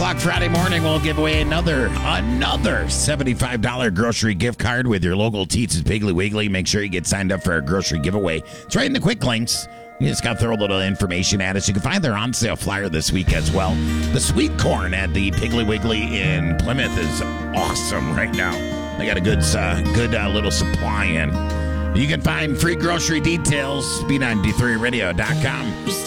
o'clock Friday morning, we'll give away another $75 grocery gift card with your local Teats' Piggly Wiggly. Make sure you get signed up for our grocery giveaway. It's right in the quick links. You just got to throw a little information at us. You can find their on sale flyer this week as well. The sweet corn at the Piggly Wiggly in Plymouth is awesome right now. They got a good little supply in. You can find free grocery details, speed93radio.com.